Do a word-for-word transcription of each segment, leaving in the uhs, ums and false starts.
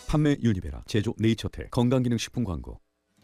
판매 유니베라, 제조 네이처텍, 건강기능식품 광고.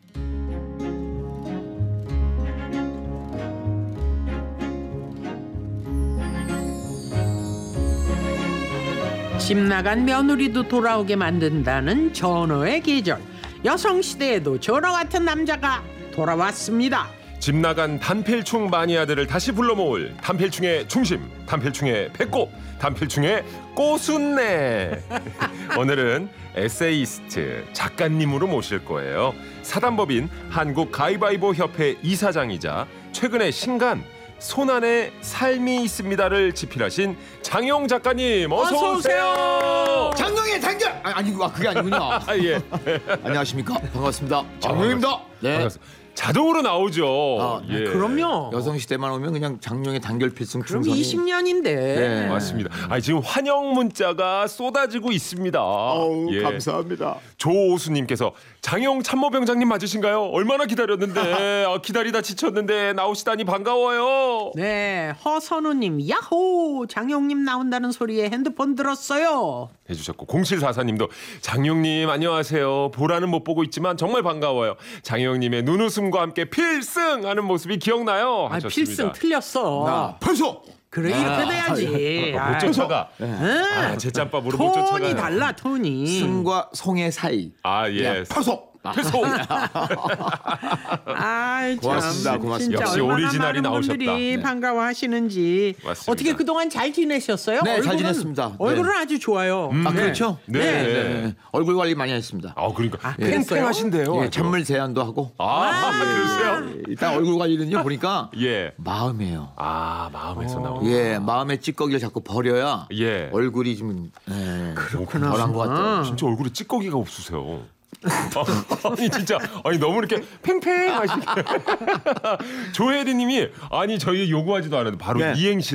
집 나간 며느리도 돌아오게 만든다는 전어의 계절. 여성시대에도 전어 같은 남자가 돌아왔습니다. 집 나간 단필충 마니아들을 다시 불러 모을 단필충의 중심, 단필충의 배꼽, 단필충의 꼬순내. 오늘은 에세이스트, 작가님으로 모실 거예요. 사단법인 한국가위바위보협회 이사장이자 최근에 신간 손안에 삶이 있습니다를 집필하신 장용 작가님, 어서, 어서 오세요. 장룡의 단결! 아, 아니 그게 아니군요. 아, 예. 안녕하십니까, 반갑습니다. 장룡입니다. 네. 반갑습니다. 자동으로 나오죠. 아, 예. 그럼요. 여성시대만 오면 그냥 장룡의 단결 필승 그럼 충성이. 이십 년인데. 네. 맞습니다. 아, 지금 환영 문자가 쏟아지고 있습니다. 어우, 예. 감사합니다. 조오수님께서 장영 참모병장님 맞으신가요? 얼마나 기다렸는데 아, 기다리다 지쳤는데 나오시다니 반가워요. 네, 허선우님, 야호! 장영님 나온다는 소리에 핸드폰 들었어요. 해주셨고 공칠사사님도 장영님 안녕하세요. 보라는 못 보고 있지만 정말 반가워요. 장영님의 눈웃음과 함께 필승하는 모습이 기억나요. 아, 하셨습니다. 필승 틀렸어. 나 벌써. 그래, 이렇게 돼야지. 못 아, 쫓아가. 응? 아, 제 짬밥으로 못 쫓아가요. 톤이 달라, 톤이. 승과 송의 사이. 아, 예. 파속. 패소. 아이, 참. 고맙습니다, 고맙습니다. 진짜 역시 얼마나 오리지널이 많은 나오셨다. 분들이 네. 반가워하시는지. 맞습니다. 어떻게 그동안 잘 지내셨어요? 네, 잘 얼굴은- 지냈습니다. 네. 얼굴은 아주 좋아요. 아, 네. 그렇죠? 네. 네. 얼굴 관리 많이 했습니다. 아, 그러니까 아, 그랬어요? 팽팽하신데요. 예, 아주. 찬물 제한도 하고. 아, 그러세요? 예, 일단 얼굴 관리는요, 보니까 예. 마음이에요. 아, 마음에서 나오고. 예, 마음의 찌꺼기를 자꾸 버려야 예. 얼굴이 좀 예, 그렇구나. 덜한 것 같아요. 진짜 얼굴에 찌꺼기가 없으세요. 아니 진짜 아니 너무 이렇게 팽팽하시게. 조혜리님이 아니 저희 요구하지도 않아도 바로 네. 이행시